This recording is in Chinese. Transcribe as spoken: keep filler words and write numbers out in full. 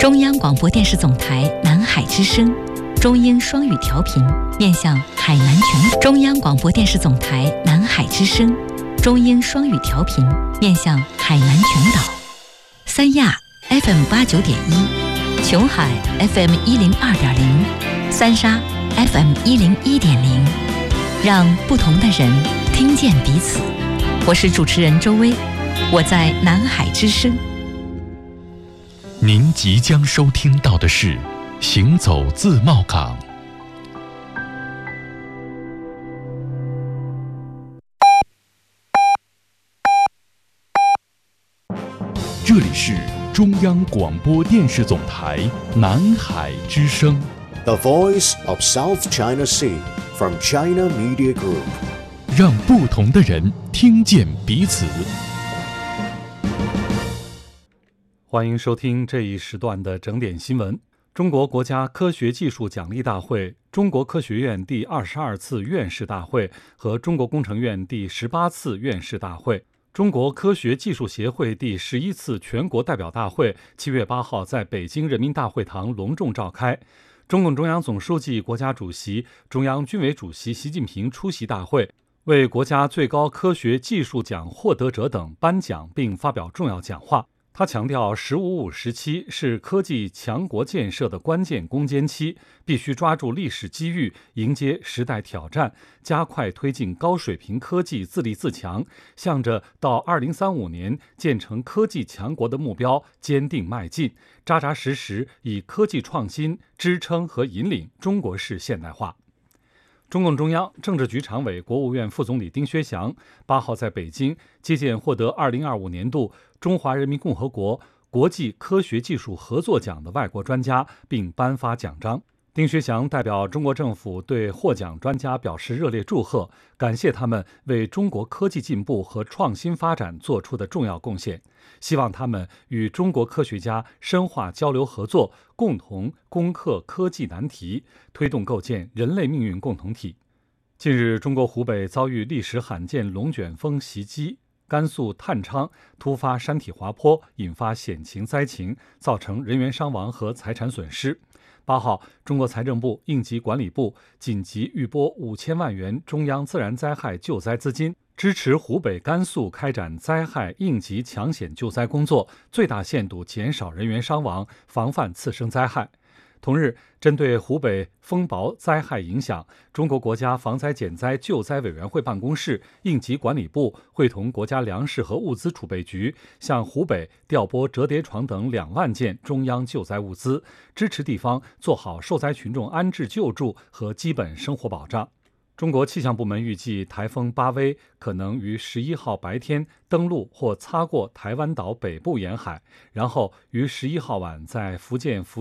中央广播电视总台南海之声，中英双语调频，面向海南全。中央广播电视总台南海之声，中英双语调频，面向海南全岛。三亚 F M 八九点一，琼海 F M 一零二点零，三沙 F M 一零一点零，让不同的人听见彼此。我是主持人周薇，我在南海之声。 您即将收听到的是《行走自贸港》。这里是中央广播电视总台南海之声。 The Voice of South China Sea from China Media Group， 让不同的人听见彼此。 欢迎收听这一时段的整点新闻。中国国家科学技术奖励大会、中国科学院第二十二次院士大会和中国工程院第十八次院士大会、中国科学技术协会第十一次全国代表大会七月八号在北京人民大会堂隆重召开。中共中央总书记、国家主席、中央军委主席习近平出席大会，为国家最高科学技术奖获得者等颁奖并发表重要讲话。他强调，“十五五”时期是科技强国建设的关键攻坚期，必须抓住历史机遇，迎接时代挑战，加快推进高水平科技自立自强，向着到二零三五年建成科技强国的目标坚定迈进，扎扎实实以科技创新支撑和引领中国式现代化。中共中央政治局常委、国务院副总理丁薛祥八号在北京接见获得二零二五年度中华人民共和国国际科学技术合作奖的外国专家，并颁发奖章。丁薛祥代表中国政府对获奖专家表示热烈祝贺，感谢他们为中国科技进步和创新发展做出的重要贡献，希望他们与中国科学家深化交流合作，共同攻克科技难题，推动构建人类命运共同体。近日，中国湖北遭遇历史罕见龙卷风袭击，甘肃探昌突发山体滑坡，引发险情灾情，造成人员伤亡和财产损失。八号，中国财政部、应急管理部紧急预拨五千万元中央自然灾害救灾资金，支持湖北、甘肃开展灾害应急抢险救灾工作，最大限度减少人员伤亡，防范次生灾害。同日，针对湖北风雹灾害影响，中国国家防灾减灾救灾委员会办公室、应急管理部会同国家粮食和物资储备局，向湖北调拨折叠床等两万件中央救灾物资，支持地方做好受灾群众安置救助和基本生活保障。中国气象部门预计，台风巴威可能于十一号白天登陆或擦过台湾岛北部沿海，然后于十一号晚在福建福